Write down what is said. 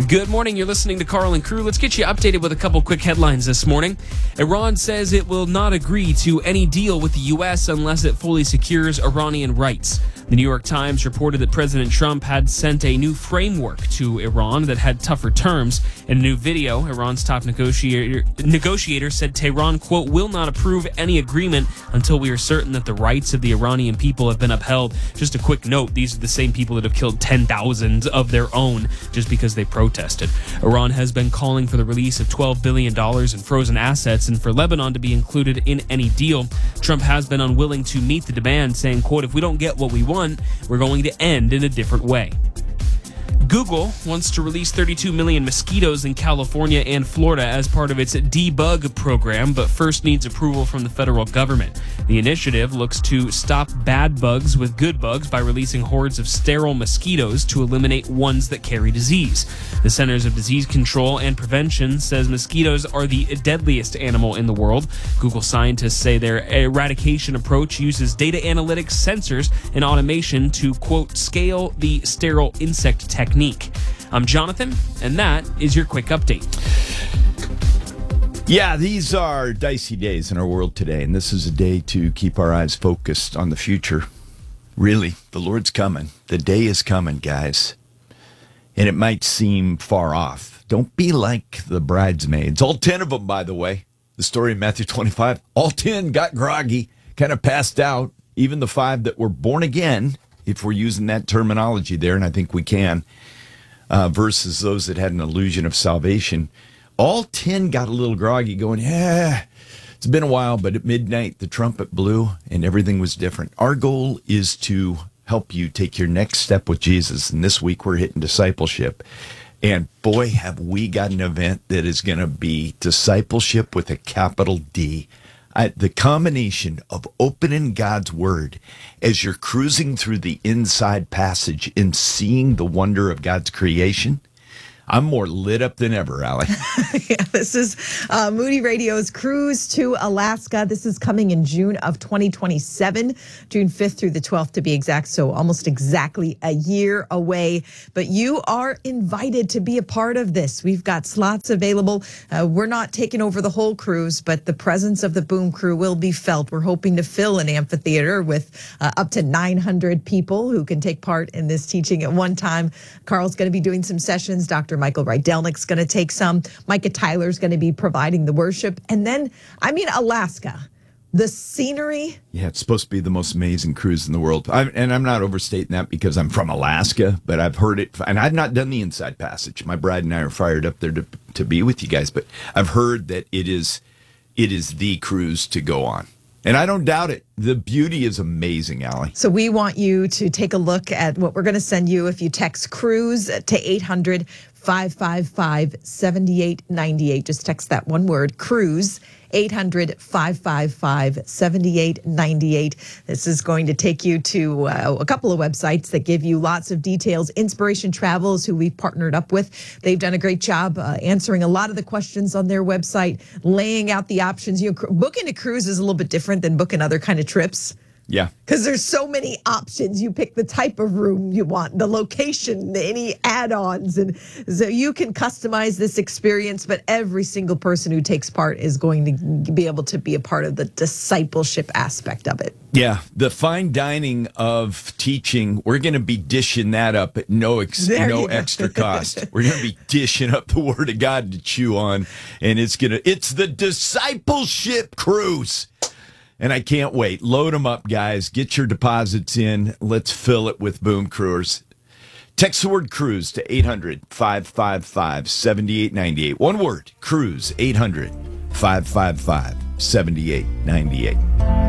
Good morning. You're listening to Carl and Crew. Let's get you updated with a couple quick headlines this morning. Iran says it will not agree to any deal with the U.S. unless it fully secures Iranian rights. The New York Times reported that President Trump had sent a new framework to Iran that had tougher terms. In a new video, Iran's top negotiator said Tehran, quote, will not approve any agreement until we are certain that the rights of the Iranian people have been upheld. Just a quick note, these are the same people that have killed 10,000 of their own just because they protested. Iran has been calling for the release of $12 billion in frozen assets and for Lebanon to be included in any deal. Trump has been unwilling to meet the demand, saying, quote, if we don't get what we want, we're going to end in a different way. Google wants to release 32 million mosquitoes in California and Florida as part of its debug program, but first needs approval from the federal government. The initiative looks to stop bad bugs with good bugs by releasing hordes of sterile mosquitoes to eliminate ones that carry disease. The Centers of Disease Control and Prevention says mosquitoes are the deadliest animal in the world. Google scientists say their eradication approach uses data analytics, sensors, and automation to, quote, scale the sterile insect technique. I'm Jonathan, and that is your quick update. Yeah, these are dicey days in our world today, and this is a day to keep our eyes focused on the future. Really, the Lord's coming. The day is coming, guys. And it might seem far off. Don't be like the bridesmaids. All 10 of them, by the way. The story in Matthew 25. All 10 got groggy, kind of passed out. Even the 5 that were born again, if we're using that terminology there, and I think we can, versus those that had an illusion of salvation. All 10 got a little groggy going, yeah, it's been a while, but at midnight the trumpet blew and everything was different. Our goal is to help you take your next step with Jesus. And this week we're hitting discipleship. And boy, have we got an event that is going to be discipleship with a capital D. The combination of opening God's Word as you're cruising through the inside passage and seeing the wonder of God's creation. I'm more lit up than ever, Allie. Yeah, this is Moody Radio's Cruise to Alaska. This is coming in June of 2027, June 5th through the 12th to be exact, so almost exactly a year away. But you are invited to be a part of this. We've got slots available. We're not taking over the whole cruise, but the presence of the Boom Crew will be felt. We're hoping to fill an amphitheater with up to 900 people who can take part in this teaching at one time. Carl's going to be doing some sessions. Dr. Michael Rydelnik's going to take some. Micah Tyler's going to be providing the worship. And then, Alaska, the scenery. Yeah, it's supposed to be the most amazing cruise in the world. And I'm not overstating that because I'm from Alaska, but I've heard it. And I've not done the Inside Passage. My bride and I are fired up there to be with you guys. But I've heard that it is the cruise to go on. And I don't doubt it. The beauty is amazing, Allie. So we want you to take a look at what we're going to send you if you text CRUISE to 800-555-7898. Just text that one word, CRUISE, 800-555-7898. This is going to take you to a couple of websites that give you lots of details. Inspiration Travel is who we've partnered up with. They've done a great job answering a lot of the questions on their website, laying out the options. Booking a cruise is a little bit different than booking other kind of trips. Yeah. Because there's so many options. You pick the type of room you want, the location, any add-ons. And so you can customize this experience, but every single person who takes part is going to be able to be a part of the discipleship aspect of it. Yeah. The fine dining of teaching, we're going to be dishing that up at no extra cost. We're going to be dishing up the Word of God to chew on. And it's the discipleship cruise. And I can't wait. Load them up, guys. Get your deposits in. Let's fill it with Boom Crewers. Text the word CRUISE to 800-555-7898. One word, CRUISE, 800-555-7898.